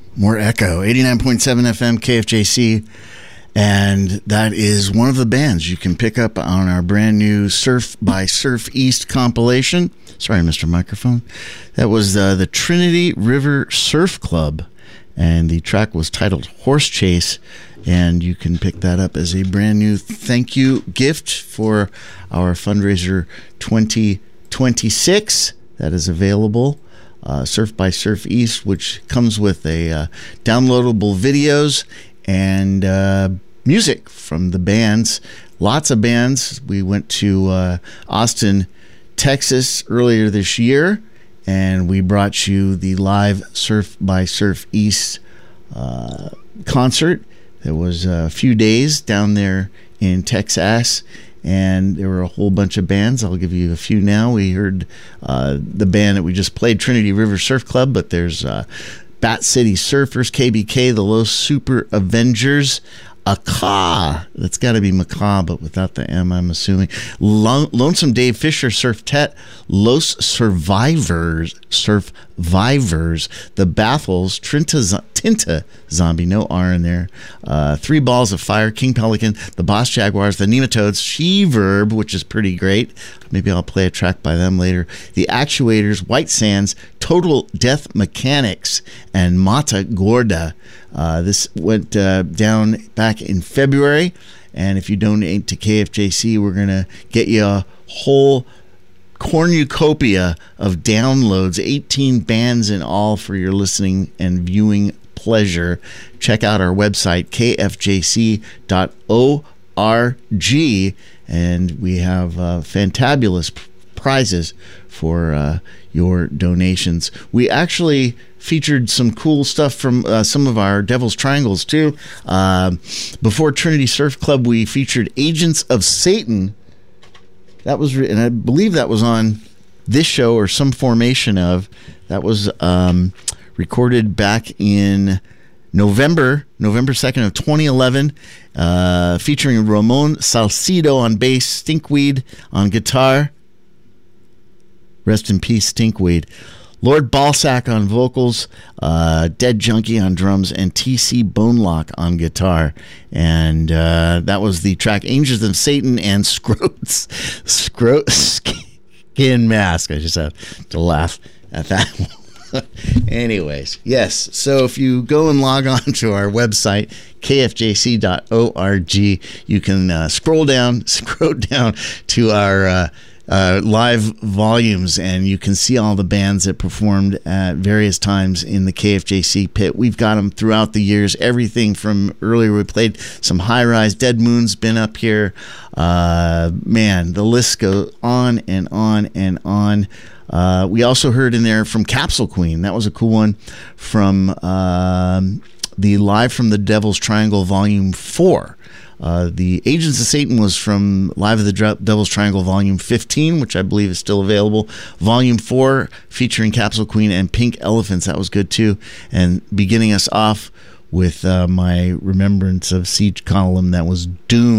More echo. 89.7 FM KFJC. And that is one of the bands you can pick up on our brand new Surf by Surf East compilation. Sorry, Mr. Microphone. That was the Trinity River Surf Club. And the track was titled Horse Chase. And you can pick that up as a brand new thank you gift for our fundraiser 2026. That is available. Surf by Surf East, which comes with a downloadable videos and music from the bands. Lots of bands. We went to Austin, Texas earlier this year, and we brought you the live Surf by Surf East concert. There was a few days down there in Texas, and there were a whole bunch of bands. I'll give you a few now. We heard the band that we just played, Trinity River Surf Club, but there's Bat City Surfers, KBK, the Los Super Avengers, Aka, that's got to be Macaw, but without the M, I'm assuming. Lonesome Dave Fisher, Surftet, Los Survivors, The Baffles, Tinta Zombie, no R in there. Three Balls of Fire, King Pelican, the Boss Jaguars, the Nematodes, She-Verb, which is pretty great. Maybe I'll play a track by them later. The Actuators, White Sands, Total Death Mechanics, and Mata Gorda. This went down back in February, and if you donate to KFJC, we're going to get you a whole cornucopia of downloads, 18 bands in all for your listening and viewing pleasure. Check out our website, kfjc.org, and we have fantabulous prizes for your donations. We actually featured some cool stuff from some of our Devil's Triangles too. Before Trinity Surf Club, we featured Agents of Satan. That was, and I believe that was on this show or some formation of. That was recorded back in November 2nd of 2011, featuring Ramon Salcido on bass, Stinkweed on guitar. Rest in peace, Stinkweed. Lord Balsack on vocals, Dead Junkie on drums, and TC Bonelock on guitar. And that was the track Angels of Satan and Skin Mask. I just have to laugh at that one. Anyways, yes. So if you go and log on to our website, kfjc.org, you can scroll down to our live volumes, and you can see all the bands that performed at various times in the KFJC pit. We've got them throughout the years. Everything from earlier, we played some High Rise. Dead Moon's been up here. Man, the list goes on and on and on. We also heard in there from Capsule Queen. That was a cool one from the Live from the Devil's Triangle Volume 4. The Agents of Satan was from Live of the Devil's Triangle Volume 15, which I believe is still available. Volume 4 featuring Capsule Queen and Pink Elephants. That was good too. And beginning us off with my Remembrance of Siege column, that was Doom.